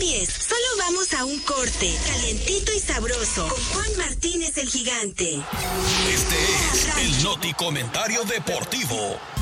cambies. Solo vamos a un corte. Calientito y sabroso. Con Juan Martínez el Gigante. Este es el Noti Comentario Deportivo.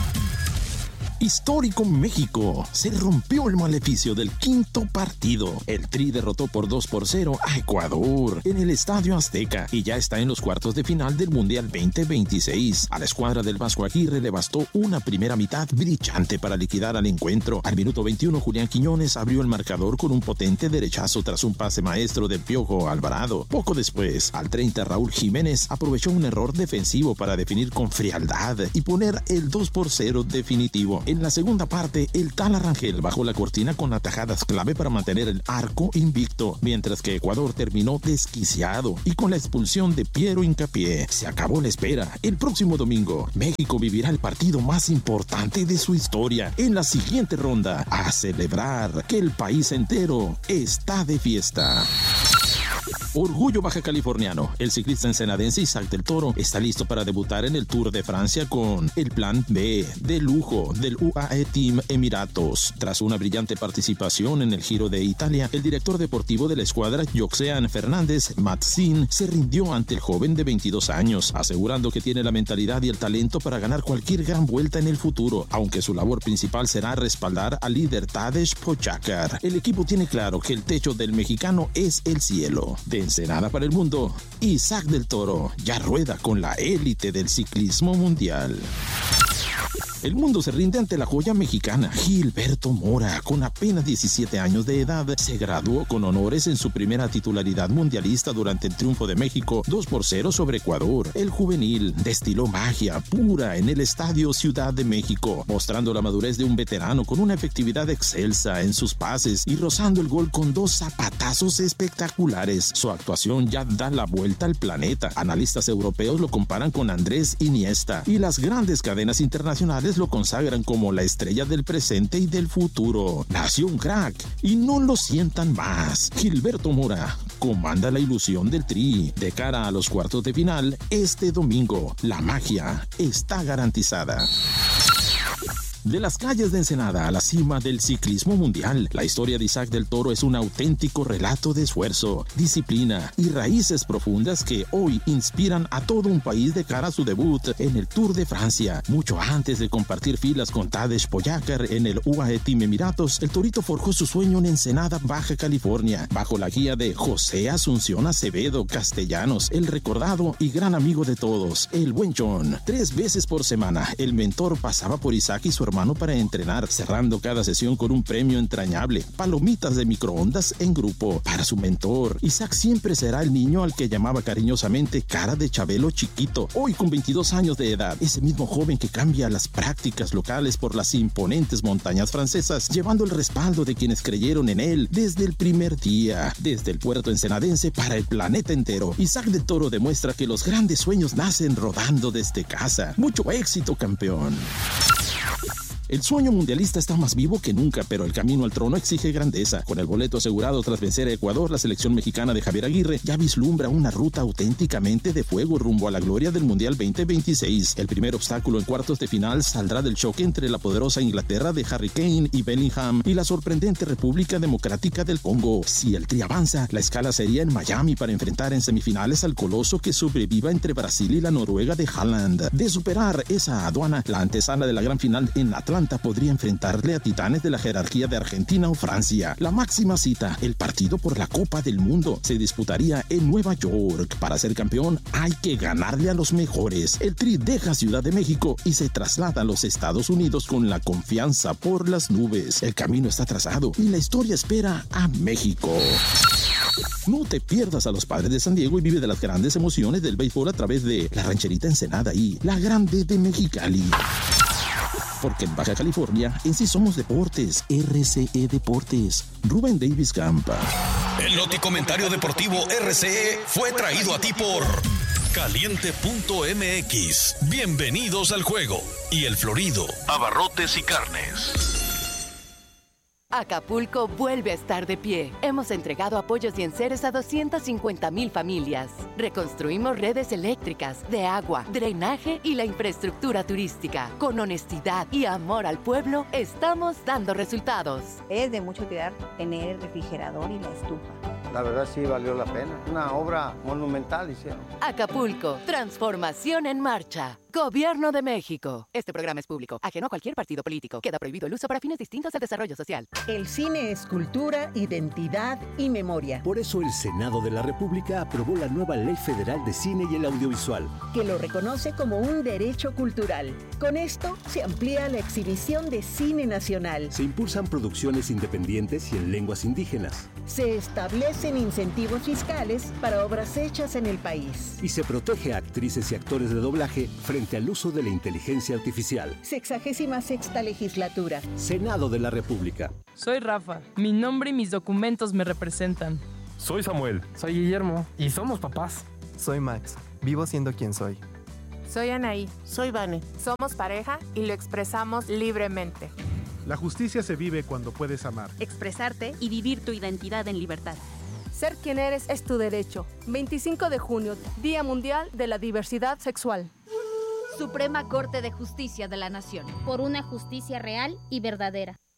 Histórico México. Se rompió el maleficio del quinto partido. El Tri derrotó por 2-0 a Ecuador en el Estadio Azteca y ya está en los cuartos de final del Mundial 2026. A la escuadra del Vasco Aguirre le bastó una primera mitad brillante para liquidar al encuentro. Al minuto 21, Julián Quiñones abrió el marcador con un potente derechazo tras un pase maestro del Piojo Alvarado. Poco después, al 30, Raúl Jiménez aprovechó un error defensivo para definir con frialdad y poner el 2-0 definitivo. En la segunda parte, el Tala Rangel bajó la cortina con atajadas clave para mantener el arco invicto, mientras que Ecuador terminó desquiciado y con la expulsión de Piero Hincapié. Se acabó la espera. El próximo domingo, México vivirá el partido más importante de su historia en la siguiente ronda, a celebrar que el país entero está de fiesta. Orgullo baja californiano. El ciclista ensenadense Isaac del Toro está listo para debutar en el Tour de Francia con el plan B de lujo del UAE Team Emiratos. Tras una brillante participación en el Giro de Italia, el director deportivo de la escuadra, Joxean Fernández Matzin, se rindió ante el joven de 22 años, asegurando que tiene la mentalidad y el talento para ganar cualquier gran vuelta en el futuro, aunque su labor principal será respaldar al líder Tadej Pogačar. El equipo tiene claro que el techo del mexicano es el cielo. De Ensenada para el mundo, Isaac del Toro ya rueda con la élite del ciclismo mundial. El mundo se rinde ante la joya mexicana. Gilberto Mora, con apenas 17 años de edad, se graduó con honores en su primera titularidad mundialista durante el triunfo de México 2-0 sobre Ecuador. El juvenil destiló magia pura en el Estadio Ciudad de México, mostrando la madurez de un veterano con una efectividad excelsa en sus pases y rozando el gol con 2 zapatazos espectaculares. Su actuación ya da la vuelta al planeta. Analistas europeos lo comparan con Andrés Iniesta y las grandes cadenas internacionales lo consagran como la estrella del presente y del futuro. Nació un crack y no lo sientan más. Gilberto Mora comanda la ilusión del Tri. De cara a los cuartos de final, este domingo, la magia está garantizada. De las calles de Ensenada a la cima del ciclismo mundial, la historia de Isaac del Toro es un auténtico relato de esfuerzo, disciplina y raíces profundas que hoy inspiran a todo un país de cara a su debut en el Tour de Francia. Mucho antes de compartir filas con Tadej Pogačar en el UAE Team Emiratos, el torito forjó su sueño en Ensenada, Baja California, bajo la guía de José Asunción Acevedo Castellanos, el recordado y gran amigo de todos, el Buen John. 3 veces por semana, el mentor pasaba por Isaac y su hermano para entrenar, cerrando cada sesión con un premio entrañable: palomitas de microondas en grupo. Para su mentor, Isaac siempre será el niño al que llamaba cariñosamente cara de Chabelo chiquito. Hoy, con 22 años de edad, ese mismo joven que cambia las prácticas locales por las imponentes montañas francesas, llevando el respaldo de quienes creyeron en él desde el primer día. Desde el puerto ensenadense para el planeta entero, Isaac del Toro demuestra que los grandes sueños nacen rodando desde casa. Mucho éxito, campeón. El sueño mundialista está más vivo que nunca, pero el camino al trono exige grandeza. Con el boleto asegurado tras vencer a Ecuador, la selección mexicana de Javier Aguirre ya vislumbra una ruta auténticamente de fuego rumbo a la gloria del Mundial 2026. El primer obstáculo en cuartos de final saldrá del choque entre la poderosa Inglaterra de Harry Kane y Bellingham y la sorprendente República Democrática del Congo. Si el Tri avanza, la escala sería en Miami para enfrentar en semifinales al coloso que sobreviva entre Brasil y la Noruega de Haaland. De superar esa aduana, la antesala de la gran final en Atlanta podría enfrentarle a titanes de la jerarquía de Argentina o Francia. La máxima cita, el partido por la Copa del Mundo, se disputaría en Nueva York. Para ser campeón hay que ganarle a los mejores. El Tri deja Ciudad de México y se traslada a los Estados Unidos con la confianza por las nubes. El camino está trazado y la historia espera a México. No te pierdas a los Padres de San Diego y vive de las grandes emociones del béisbol a través de la Rancherita Ensenada y la Grande de Mexicali. Porque en Baja California, en sí somos deportes. RCE Deportes. Rubén Davis Campa. El Noti Comentario Deportivo RCE fue traído a ti por Caliente.mx. Bienvenidos al juego. Y El Florido, Abarrotes y Carnes. Acapulco vuelve a estar de pie. Hemos entregado apoyos y enseres a 250,000 familias. Reconstruimos redes eléctricas, de agua, drenaje y la infraestructura turística. Con honestidad y amor al pueblo, estamos dando resultados. Es de mucha utilidad tener el refrigerador y la estufa. La verdad sí valió la pena. Una obra monumental hicieron. Acapulco, transformación en marcha. Gobierno de México. Este programa es público, ajeno a cualquier partido político. Queda prohibido el uso para fines distintos al desarrollo social. El cine es cultura, identidad y memoria. Por eso el Senado de la República aprobó la nueva Ley Federal de Cine y el Audiovisual, que lo reconoce como un derecho cultural. Con esto se amplía la exhibición de cine nacional. Se impulsan producciones independientes y en lenguas indígenas. Se establecen incentivos fiscales para obras hechas en el país. Y se protege a actrices y actores de doblaje frente al uso de la inteligencia artificial. 66ª legislatura. Senado de la República. Soy Rafa. Mi nombre y mis documentos me representan. Soy Samuel. Soy Guillermo. Y somos papás. Soy Max. Vivo siendo quien soy. Soy Anaí. Soy Vane. Somos pareja y lo expresamos libremente. La justicia se vive cuando puedes amar, expresarte y vivir tu identidad en libertad. Ser quien eres es tu derecho. 25 de junio, Día Mundial de la Diversidad Sexual. Suprema Corte de Justicia de la Nación. Por una justicia real y verdadera.